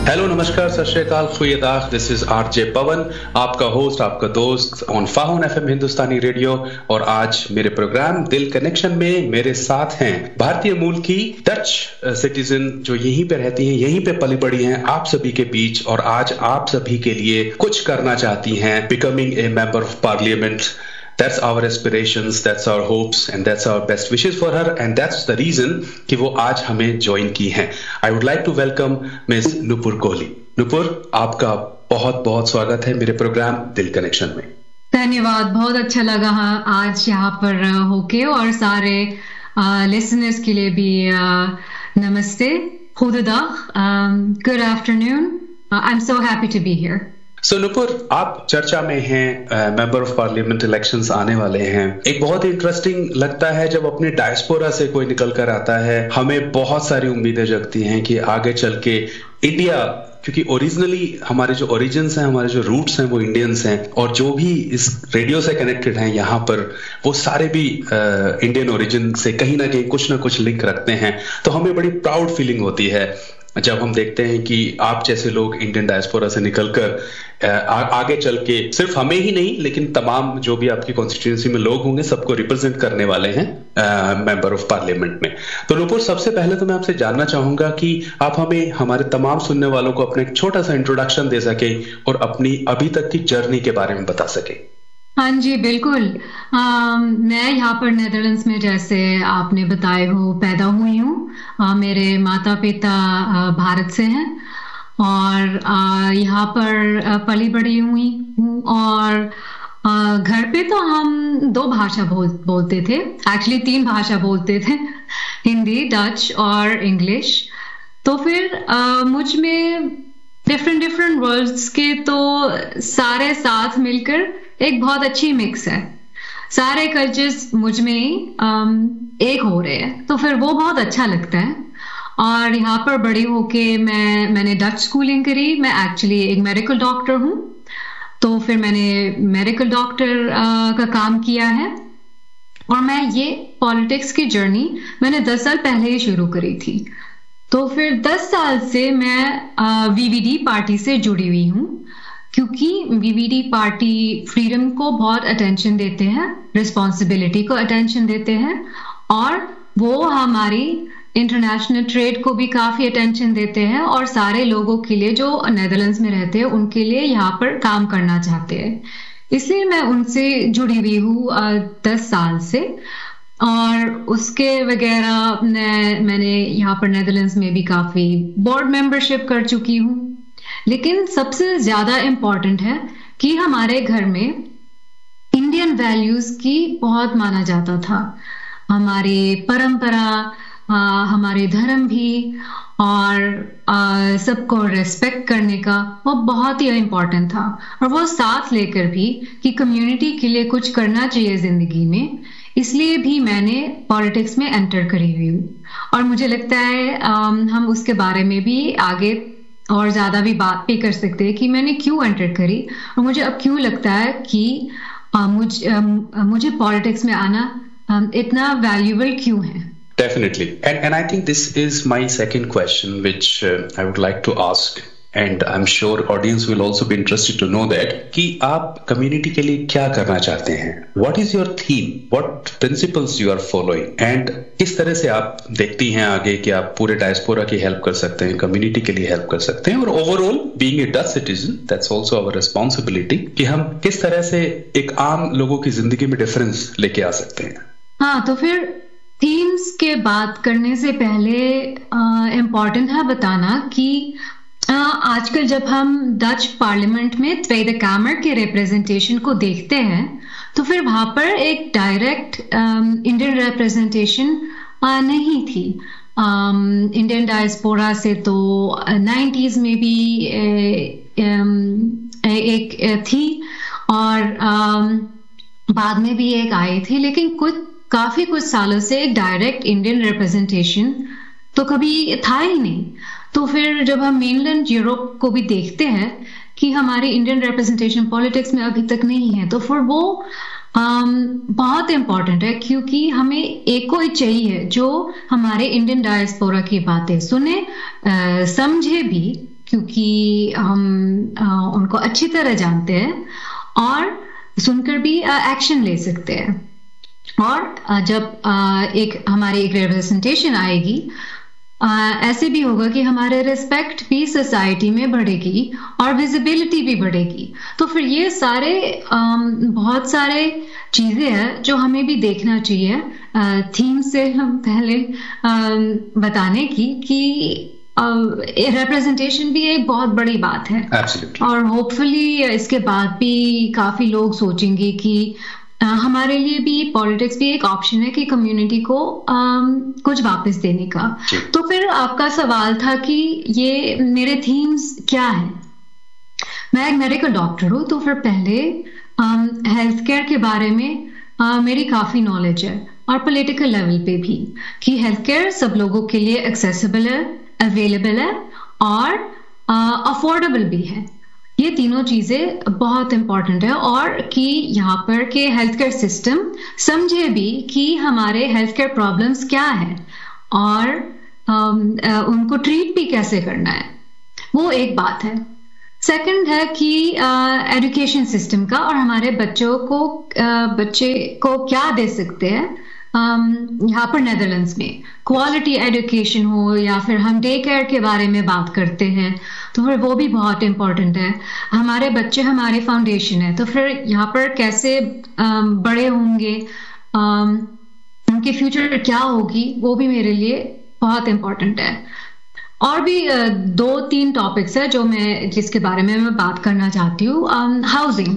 Hello नमस्कार सत श्री अकाल खुयेदाख दिस इज आरजे पवन, आपका होस्ट, आपका दोस्त on faun FM Hindustani radio. और आज मेरे प्रोग्राम दिल कनेक्शन में मेरे साथ हैं भारतीय मूल की डच सिटीजन जो यहीं पे रहती हैं, यहीं पे पली बड़ी हैं आप सभी के बीच, और आज आप सभी के लिए कुछ करना चाहती हैं, becoming a member of parliament. That's our aspirations, that's our hopes, and that's our best wishes for her, and that's the reason कि वो आज हमें ज्वाइन की हैं। I would like to welcome Miss Nupur Kohli. Nupur, आपका बहुत बहुत स्वागत है मेरे प्रोग्राम दिल कनेक्शन में। धन्यवाद, बहुत अच्छा लगा आज यहाँ पर होके, और सारे लिसनर्स के लिए भी नमस्ते, goedendag, good afternoon, I'm so happy to be here। सो नुपुर, आप चर्चा में हैं, मेंबर ऑफ पार्लियामेंट इलेक्शंस आने वाले हैं। एक बहुत इंटरेस्टिंग लगता है जब अपने डायस्पोरा से कोई निकल कर आता है, हमें बहुत सारी उम्मीदें जगती हैं कि आगे चल के इंडिया, क्योंकि ओरिजिनली हमारे जो ओरिजिन्स हैं, हमारे जो रूट्स हैं वो इंडियंस हैं, और जो भी इस रेडियो से कनेक्टेड हैं यहाँ पर, वो सारे भी इंडियन ओरिजिन से कहीं ना कहीं कुछ ना कुछ लिंक रखते हैं। तो हमें बड़ी प्राउड फीलिंग होती है जब हम देखते हैं कि आप जैसे लोग इंडियन डायस्पोरा से निकलकर आगे चल के सिर्फ हमें ही नहीं लेकिन तमाम जो भी आपकी कॉन्स्टिट्यूएंसी में लोग होंगे सबको रिप्रेजेंट करने वाले हैं मेंबर ऑफ पार्लियामेंट में। तो नुपुर, सबसे पहले तो मैं आपसे जानना चाहूंगा कि आप हमें हमारे तमाम सुनने वालों को अपना एक छोटा सा इंट्रोडक्शन दे सके और अपनी अभी तक की जर्नी के बारे में बता सके। हाँ जी, बिल्कुल। मैं यहाँ पर नेदरलैंड्स में, जैसे आपने बताए हो, पैदा हुई हूँ। मेरे माता पिता भारत से हैं और यहाँ पर पली बड़ी हुई हूँ। और घर पे तो हम दो भाषा बोलते थे, एक्चुअली 3 भाषा बोलते थे, हिंदी, डच और इंग्लिश। तो फिर मुझ में डिफरेंट वर्ड्स के तो सारे साथ मिलकर एक बहुत अच्छी मिक्स है। सारे कल्चर्स मुझ में ही एक हो रहे हैं, तो फिर वो बहुत अच्छा लगता है। और यहाँ पर बड़ी होके मैंने डच स्कूलिंग करी। मैं एक्चुअली एक मेडिकल डॉक्टर हूँ, तो फिर मैंने मेडिकल डॉक्टर का काम किया है। और मैं ये पॉलिटिक्स की जर्नी मैंने 10 साल पहले ही शुरू करी थी। तो फिर 10 साल से मैं वीवीडी पार्टी से जुड़ी हुई हूँ, क्योंकि वीवीडी पार्टी फ्रीडम को बहुत अटेंशन देते हैं, रिस्पॉन्सिबिलिटी को अटेंशन देते हैं, और वो हमारी इंटरनेशनल ट्रेड को भी काफ़ी अटेंशन देते हैं, और सारे लोगों के लिए जो नेदरलैंड्स में रहते हैं उनके लिए यहाँ पर काम करना चाहते हैं। इसलिए मैं उनसे जुड़ी हुई हूँ 10 साल से। और उसके वगैरह मैंने यहाँ पर नेदरलैंड्स में भी काफ़ी बोर्ड मेंबरशिप कर चुकी हूँ। लेकिन सबसे ज़्यादा इम्पॉर्टेंट है कि हमारे घर में इंडियन वैल्यूज़ की बहुत माना जाता था। हमारी परंपरा, हमारे धर्म भी, और सबको रेस्पेक्ट करने का वो बहुत ही इम्पॉर्टेंट था। और वो साथ लेकर भी कि कम्युनिटी के लिए कुछ करना चाहिए ज़िंदगी में, इसलिए भी मैंने पॉलिटिक्स में एंटर करी हुई हूँ। और मुझे लगता है हम उसके बारे में भी आगे और ज़्यादा भी बात भी कर सकते हैं कि मैंने क्यों एंटर करी, और मुझे अब क्यों लगता है कि मुझे पॉलिटिक्स में आना इतना वैल्यूबल क्यों है। Definitely. And I think this is my second question, which I would like to ask. And I'm sure audience will also be interested to know that कि आप community के लिए क्या करना चाहते हैं? What is your theme? What principles you are following? And किस तरह से आप देखती हैं आगे कि आप पूरे डायस्पोरा की हेल्प कर सकते हैं, कम्युनिटी के लिए हेल्प कर सकते हैं, और overall being a Dutch citizen that's also our responsibility कि हम किस तरह से एक आम लोगों की जिंदगी में डिफरेंस लेके आ सकते हैं। हाँ, तो फिर थीम्स के बात करने से पहले इम्पॉर्टेंट है बताना कि आजकल जब हम डच पार्लियामेंट में tweede कामर के रिप्रेजेंटेशन को देखते हैं, तो फिर वहाँ पर एक डायरेक्ट इंडियन रिप्रेजेंटेशन नहीं थी। इंडियन डायस्पोरा से तो 90s में भी एक थी, और बाद में भी एक आई थी, लेकिन काफ़ी कुछ सालों से एक डायरेक्ट इंडियन रिप्रेजेंटेशन तो कभी था ही नहीं। तो फिर जब हम मेनलैंड यूरोप को भी देखते हैं कि हमारी इंडियन रिप्रेजेंटेशन पॉलिटिक्स में अभी तक नहीं है, तो फिर वो बहुत इम्पॉर्टेंट है, क्योंकि हमें एक कोई चाहिए जो हमारे इंडियन डायस्पोरा की बातें सुने, समझे भी, क्योंकि हम उनको अच्छी तरह जानते हैं और सुनकर भी एक्शन ले सकते हैं। और जब हमारी एक रिप्रेजेंटेशन आएगी, ऐसे भी होगा कि हमारे रिस्पेक्ट भी सोसाइटी में बढ़ेगी और विजिबिलिटी भी बढ़ेगी। तो फिर ये बहुत सारे चीजें हैं जो हमें भी देखना चाहिए। थीम से हम पहले बताने की कि रिप्रेजेंटेशन भी एक बहुत बड़ी बात है। Absolutely. और होपफुली इसके बाद भी काफी लोग सोचेंगे कि हमारे लिए भी पॉलिटिक्स भी एक ऑप्शन है कि कम्युनिटी को कुछ वापस देने का। तो फिर आपका सवाल था कि ये मेरे थीम्स क्या है। मैं एक मेडिकल डॉक्टर हूँ, तो फिर पहले हेल्थ केयर के बारे में मेरी काफ़ी नॉलेज है और पॉलिटिकल लेवल पे भी, कि हेल्थ केयर सब लोगों के लिए एक्सेसिबल है, अवेलेबल है और अफोर्डेबल भी है। ये तीनों चीज़ें बहुत इंपॉर्टेंट है, और कि यहाँ पर के हेल्थ केयर सिस्टम समझे भी कि हमारे हेल्थ केयर प्रॉब्लम्स क्या है और उनको ट्रीट भी कैसे करना है, वो एक बात है। सेकंड है कि एजुकेशन सिस्टम का, और हमारे बच्चे को क्या दे सकते हैं यहाँ पर नेदरलैंड्स में, क्वालिटी एजुकेशन हो, या फिर हम डे केयर के बारे में बात करते हैं तो फिर वो भी बहुत इम्पोर्टेंट है। हमारे बच्चे हमारे फाउंडेशन है, तो फिर यहाँ पर कैसे बड़े होंगे, उनके फ्यूचर क्या होगी, वो भी मेरे लिए बहुत इम्पोर्टेंट है। और भी 2-3 टॉपिक्स है जिसके बारे में मैं बात करना चाहती हूँ। हाउसिंग,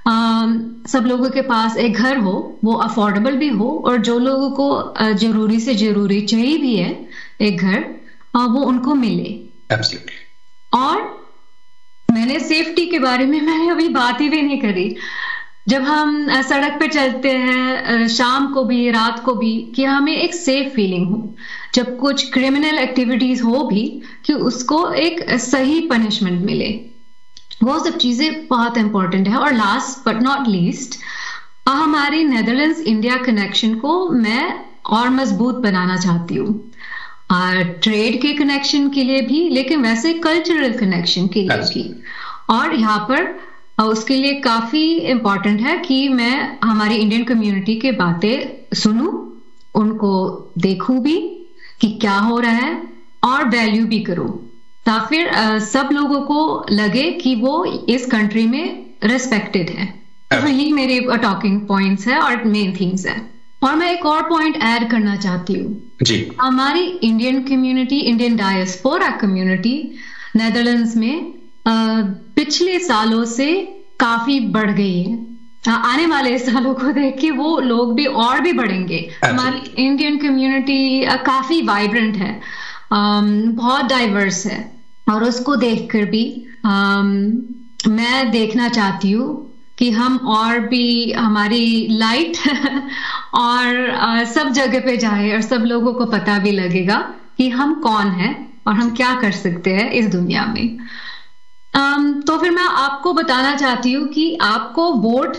सब लोगों के पास एक घर हो, वो अफोर्डेबल भी हो, और जो लोगों को जरूरी से जरूरी चाहिए भी है एक घर, वो उनको मिले। Absolutely. और मैंने सेफ्टी के बारे में मैंने अभी बात ही भी नहीं करी। जब हम सड़क पे चलते हैं शाम को भी रात को भी, कि हमें एक सेफ फीलिंग हो, जब कुछ क्रिमिनल एक्टिविटीज हो भी कि उसको एक सही पनिशमेंट मिले, वो सब चीजें बहुत इंपॉर्टेंट है। और लास्ट बट नॉट लीस्ट, हमारी नेदरलैंड्स इंडिया कनेक्शन को मैं और मजबूत बनाना चाहती हूँ, ट्रेड के कनेक्शन के लिए भी, लेकिन वैसे कल्चरल कनेक्शन के लिए भी। और यहाँ पर उसके लिए काफी इम्पोर्टेंट है कि मैं हमारी इंडियन कम्युनिटी के बातें सुनूं, उनको देखूं भी कि क्या हो रहा है, और वैल्यू भी करूं, ताकि सब लोगों को लगे कि वो इस कंट्री में रिस्पेक्टेड है। तो ये मेरे टॉकिंग पॉइंट्स है और मेन थिंग्स है। और मैं एक और पॉइंट ऐड करना चाहती हूँ जी। हमारी Indian community, Indian diaspora community Netherlands में पिछले सालों से काफी बढ़ गई है। आने वाले सालों को देख के वो लोग भी और भी बढ़ेंगे। हमारी इंडियन कम्युनिटी काफी वाइब्रेंट है, बहुत डाइवर्स है, और उसको देखकर भी मैं देखना चाहती हूँ कि हम और भी हमारी लाइट और सब जगह पे जाए, और सब लोगों को पता भी लगेगा कि हम कौन हैं और हम क्या कर सकते हैं इस दुनिया में। तो फिर मैं आपको बताना चाहती हूँ कि आप वोट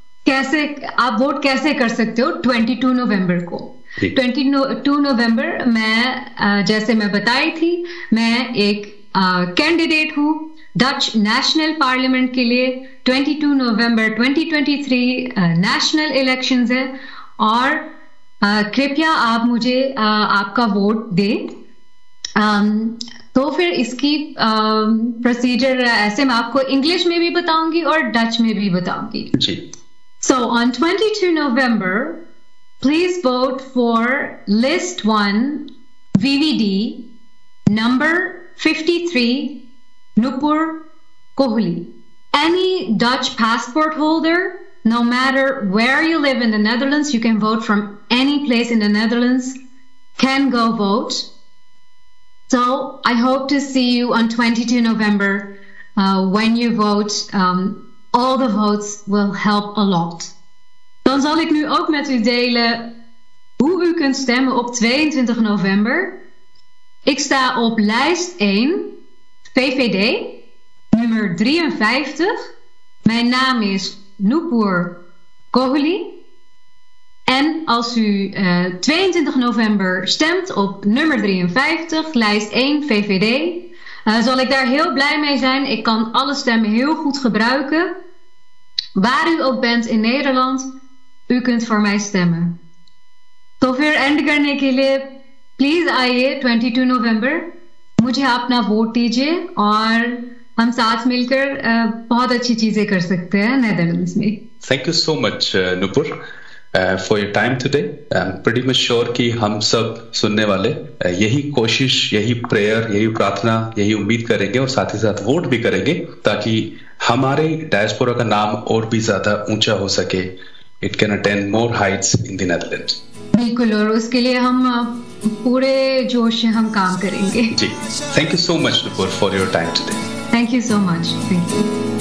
कैसे कर सकते हो 22 नवंबर को। 22 नवंबर मैं जैसे मैं बताई थी, मैं एक कैंडिडेट हूँ डच नेशनल पार्लियामेंट के लिए। 22 नवंबर 2023 नेशनल इलेक्शंस है, और कृपया आप मुझे आपका वोट दें। तो फिर इसकी प्रोसीजर ऐसे मैं आपको इंग्लिश में भी बताऊंगी और डच में भी बताऊंगी जी। So on 22 November, please vote for List 1 VVD number 53 Nupur Kohli. Any Dutch passport holder, no matter where you live in the Netherlands, you can vote from any place in the Netherlands, can go vote. So I hope to see you on 22 November when you vote. All the votes will help a lot. Dan zal ik nu ook met u delen hoe u kunt stemmen op 22 november. Ik sta op lijst 1, VVD, nummer 53. Mijn naam is Nupur Kohli. En als u 22 november stemt op nummer 53, lijst 1 VVD, Zal ik daar heel blij mee zijn. Ik kan alle stemmen heel goed gebruiken. Waar u ook bent in Nederland, u kunt voor mij stemmen. तो फिर and करने के लिए please आइए 22 नवंबर, मुझे अपना vote दीजिए और हम साथ मिलकर बहुत अच्छी चीजें कर सकते हैं नेदरलैंड्स में. Thank you so much, Nupur, for your time today. I'm pretty much sure कि हम सब सुनने वाले यही कोशिश, यही प्रेयर, यही प्रार्थना, यही उम्मीद करेंगे और साथ ही साथ वोट भी करेंगे ताकि हमारे डायस्पोरा का नाम और भी ज्यादा ऊंचा हो सके. It can attain more heights in the Netherlands. बिल्कुल, और उसके लिए हम पूरे जोश से हम काम करेंगे. जी, thank you so much, Nupur, for your time today. Thank you so much. Thank you.